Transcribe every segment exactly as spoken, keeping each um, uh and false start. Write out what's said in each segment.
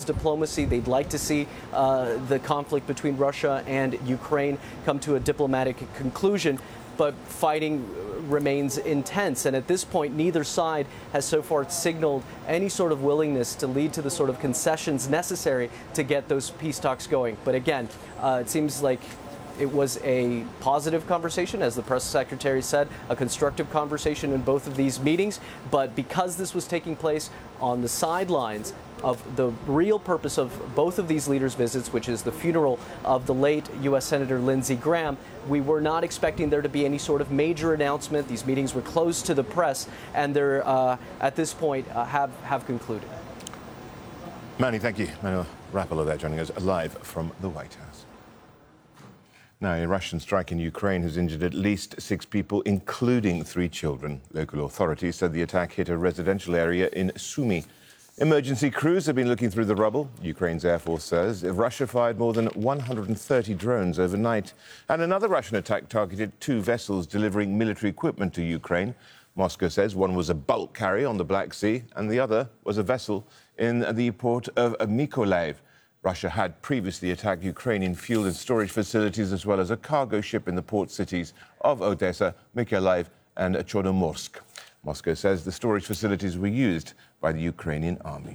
diplomacy. They'd like to see uh, the conflict between Russia and Ukraine come to a diplomatic conclusion, but fighting remains intense. And at this point, neither side has so far signaled any sort of willingness to lead to the sort of concessions necessary to get those peace talks going. But again, uh, it seems like it was a positive conversation, as the press secretary said, a constructive conversation in both of these meetings. But because this was taking place on the sidelines of the real purpose of both of these leaders' visits, which is the funeral of the late U S Senator Lindsey Graham, we were not expecting there to be any sort of major announcement. These meetings were closed to the press, and they're, uh, at this point, uh, have, have concluded. Manny, thank you. Manuel Rapalo there joining us live from the White House. Now, a Russian strike in Ukraine has injured at least six people, including three children. Local authorities said the attack hit a residential area in Sumy. Emergency crews have been looking through the rubble. Ukraine's Air Force says Russia fired more than one hundred thirty drones overnight. And another Russian attack targeted two vessels delivering military equipment to Ukraine. Moscow says one was a bulk carrier on the Black Sea and the other was a vessel in the port of Mykolaiv. Russia had previously attacked Ukrainian fuel and storage facilities as well as a cargo ship in the port cities of Odessa, Mykolaiv and Chornomorsk. Moscow says the storage facilities were used by the Ukrainian army.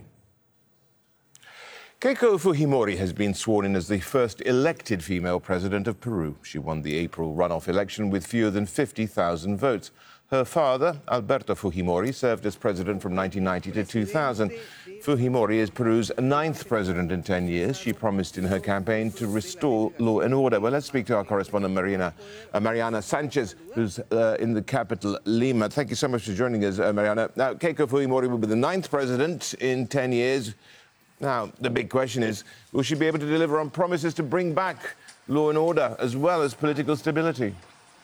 Keiko Fujimori has been sworn in as the first elected female president of Peru. She won the April runoff election with fewer than fifty thousand votes. Her father, Alberto Fujimori, served as president from nineteen ninety to two thousand. Fujimori is Peru's ninth president in ten years. She promised in her campaign to restore law and order. Well, let's speak to our correspondent, Mariana, uh, Mariana Sanchez, who's uh, in the capital, Lima. Thank you so much for joining us, uh, Mariana. Now, Keiko Fujimori will be the ninth president in ten years. Now, the big question is, will she be able to deliver on promises to bring back law and order as well as political stability?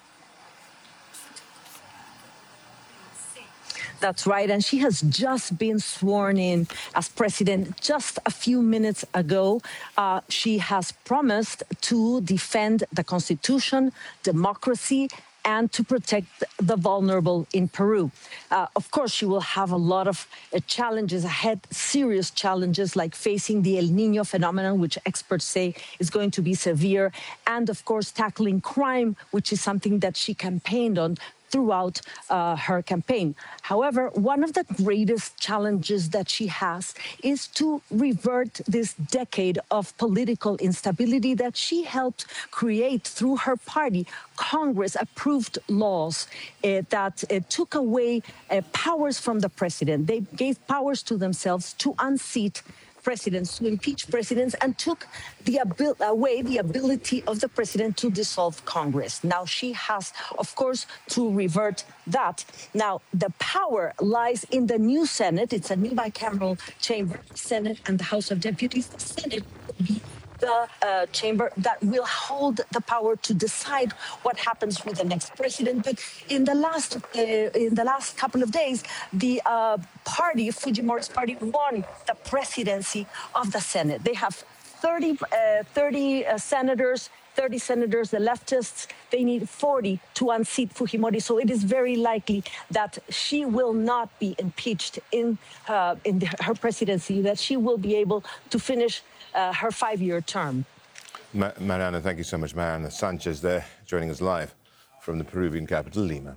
That's right, and she has just been sworn in as president just a few minutes ago. Uh, she has promised to defend the Constitution, democracy, and to protect the vulnerable in Peru. Uh, of course, she will have a lot of uh, challenges ahead, serious challenges like facing the El Niño phenomenon, which experts say is going to be severe, and of course, tackling crime, which is something that she campaigned on throughout uh, her campaign. However, one of the greatest challenges that she has is to revert this decade of political instability that she helped create through her party. Congress approved laws uh, that uh, took away uh, powers from the president. They gave powers to themselves to unseat presidents, to impeach presidents, and took the abil- away the ability of the president to dissolve Congress. Now she has, of course, to revert that. Now, the power lies in the new Senate. It's a new bicameral chamber, Senate and the House of Deputies. The Senate will be the uh, chamber that will hold the power to decide what happens with the next president. But in the last uh, in the last couple of days, the uh, party, Fujimori's party, won the presidency of the Senate. They have thirty, uh, thirty uh, senators, thirty senators, the leftists. They need forty to unseat Fujimori. So it is very likely that she will not be impeached in, uh, in the, her presidency, that she will be able to finish Uh, her five-year term. Ma- Mariana, thank you so much. Mariana Sanchez there, joining us live from the Peruvian capital, Lima.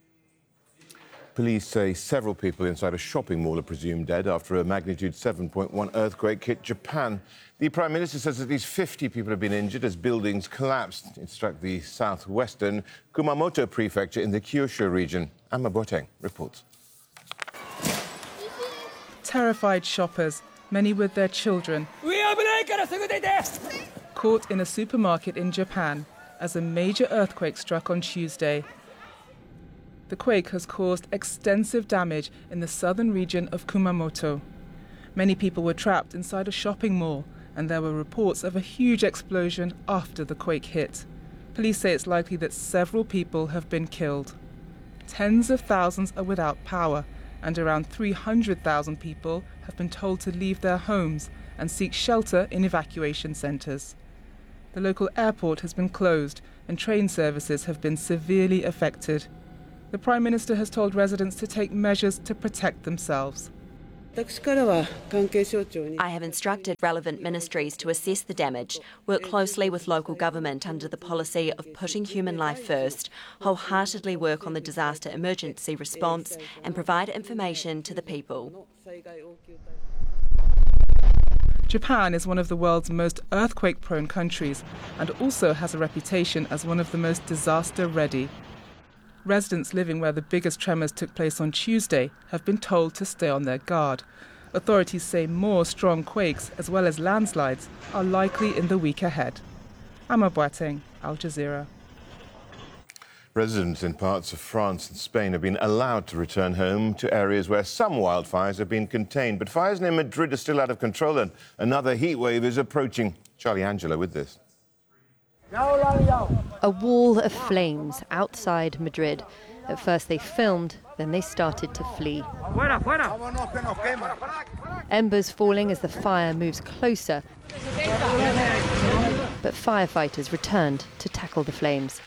Police say several people inside a shopping mall are presumed dead after a magnitude seven point one earthquake hit Japan. The Prime Minister says at least fifty people have been injured as buildings collapsed. It struck the southwestern Kumamoto prefecture in the Kyushu region. Amma Boateng reports. Terrified shoppers, many with their children, caught in a supermarket in Japan as a major earthquake struck on Tuesday. The quake has caused extensive damage in the southern region of Kumamoto. Many people were trapped inside a shopping mall, and there were reports of a huge explosion after the quake hit. Police say it's likely that several people have been killed. Tens of thousands are without power, and around three hundred thousand people have been told to leave their homes and seek shelter in evacuation centres. The local airport has been closed and train services have been severely affected. The Prime Minister has told residents to take measures to protect themselves. I have instructed relevant ministries to assess the damage, work closely with local government under the policy of putting human life first, wholeheartedly work on the disaster emergency response and provide information to the people. Japan is one of the world's most earthquake-prone countries and also has a reputation as one of the most disaster-ready. Residents living where the biggest tremors took place on Tuesday have been told to stay on their guard. Authorities say more strong quakes, as well as landslides, are likely in the week ahead. Amma Boateng, Al Jazeera. Residents in parts of France and Spain have been allowed to return home to areas where some wildfires have been contained. But fires near Madrid are still out of control and another heat wave is approaching. Charlie Angela with this. A wall of flames outside Madrid. At first they filmed, then they started to flee. Embers falling as the fire moves closer. But firefighters returned to tackle the flames.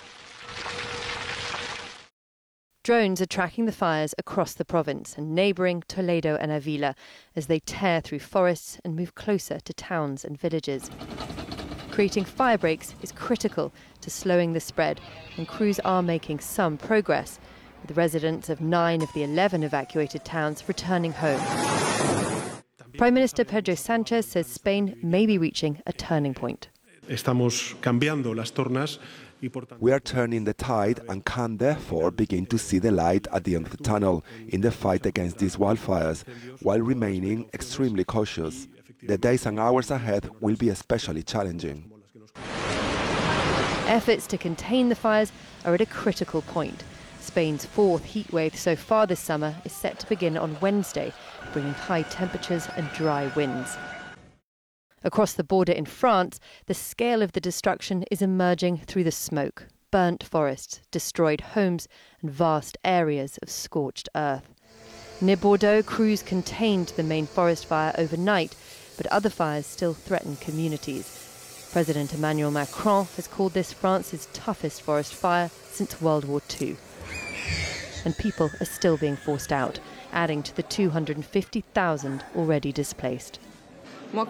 Drones are tracking the fires across the province and neighbouring Toledo and Avila as they tear through forests and move closer to towns and villages. Creating fire breaks is critical to slowing the spread, and crews are making some progress, with residents of nine of the eleven evacuated towns returning home. Prime Minister Pedro Sanchez says Spain may be reaching a turning point. Estamos cambiando las tornas. We are turning the tide and can therefore begin to see the light at the end of the tunnel in the fight against these wildfires, while remaining extremely cautious. The days and hours ahead will be especially challenging. Efforts to contain the fires are at a critical point. Spain's fourth heat wave so far this summer is set to begin on Wednesday, bringing high temperatures and dry winds. Across the border in France, the scale of the destruction is emerging through the smoke. Burnt forests, destroyed homes, and vast areas of scorched earth. Near Bordeaux, crews contained the main forest fire overnight, but other fires still threaten communities. President Emmanuel Macron has called this France's toughest forest fire since World War Two. And people are still being forced out, adding to the two hundred fifty thousand already displaced. When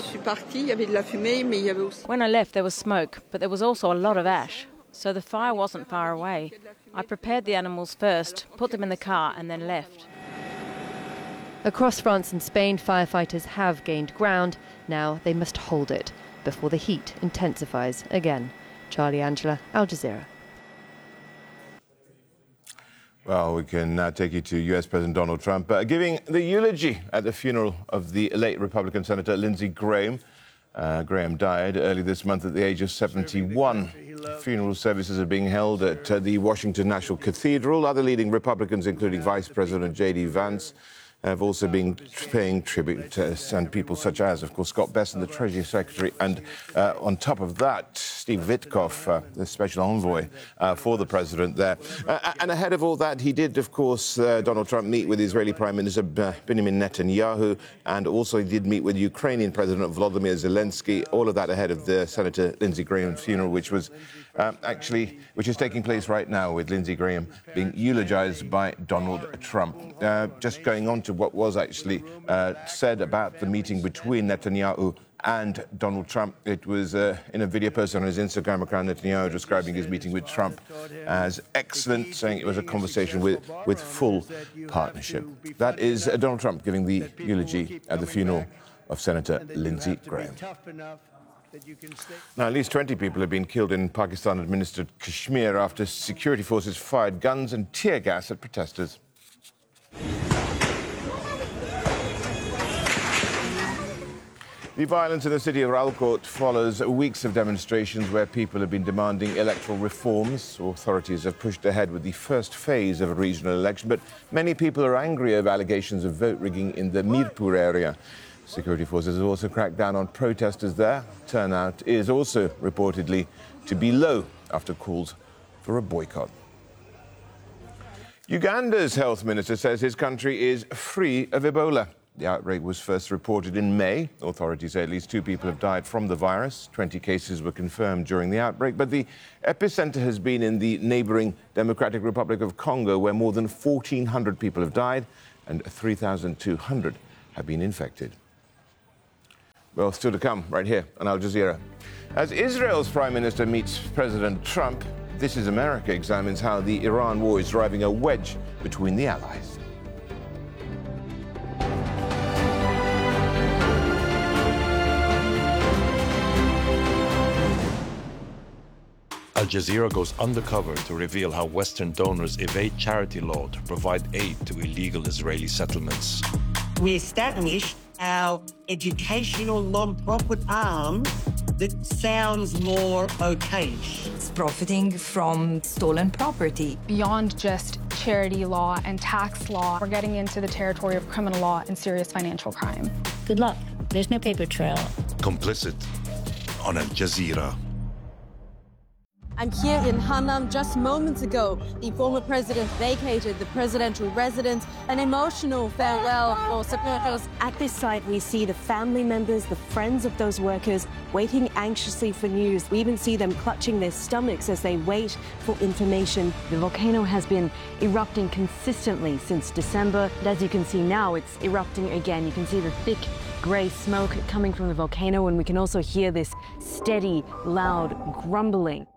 I left, there was smoke, but there was also a lot of ash, so the fire wasn't far away. I prepared the animals first, put them in the car, and then left. Across France and Spain, firefighters have gained ground. Now they must hold it before the heat intensifies again. Charlie Angela, Al Jazeera. Well, we can now take you to U S President Donald Trump uh, giving the eulogy at the funeral of the late Republican Senator Lindsey Graham. Uh, Graham died early this month at the age of seventy-one. Funeral services are being held at uh, the Washington National Cathedral. Other leading Republicans, including Vice President J D Vance, have also been paying tribute to and people such as, of course, Scott Bessent, the Treasury Secretary, and uh, on top of that, Steve Witkoff, uh, the special envoy uh, for the president there. Uh, and ahead of all that, he did, of course, uh, Donald Trump meet with Israeli Prime Minister Benjamin Netanyahu, and also he did meet with Ukrainian President Volodymyr Zelensky, all of that ahead of the Senator Lindsey Graham's funeral, which was um, actually, which is taking place right now with Lindsey Graham being eulogized by Donald Trump. Uh, just going on to what was actually uh, said about the meeting between Netanyahu and Donald Trump. It was uh, in a video posted on his Instagram account, Netanyahu describing his meeting with Trump as excellent, saying it was a conversation with, with full partnership. That is uh, Donald Trump giving the eulogy at the funeral of Senator Lindsey Graham. Now, at least twenty people have been killed in Pakistan-administered Kashmir after security forces fired guns and tear gas at protesters. The violence in the city of Rawalkot follows weeks of demonstrations where people have been demanding electoral reforms. Authorities have pushed ahead with the first phase of a regional election, but many people are angry over allegations of vote rigging in the Mirpur area. Security forces have also cracked down on protesters there. Turnout is also reportedly to be low after calls for a boycott. Uganda's health minister says his country is free of Ebola. The outbreak was first reported in May. Authorities say at least two people have died from the virus. twenty cases were confirmed during the outbreak, but the epicenter has been in the neighboring Democratic Republic of Congo, where more than fourteen hundred people have died and three thousand two hundred have been infected. Well, still to come right here on Al Jazeera. As Israel's Prime Minister meets President Trump, This is America examines how the Iran war is driving a wedge between the allies. Al Jazeera goes undercover to reveal how Western donors evade charity law to provide aid to illegal Israeli settlements. We established our educational non-profit arm that sounds more okayish. It's profiting from stolen property. Beyond just charity law and tax law, we're getting into the territory of criminal law and serious financial crime. Good luck. There's no paper trail. Complicit on Al Jazeera. I'm here in Hanam. Just moments ago, the former president vacated the presidential residence, an emotional farewell for supporters. At this site, we see the family members, the friends of those workers, waiting anxiously for news. We even see them clutching their stomachs as they wait for information. The volcano has been erupting consistently since December. And as you can see now, it's erupting again. You can see the thick grey smoke coming from the volcano, and we can also hear this steady, loud grumbling.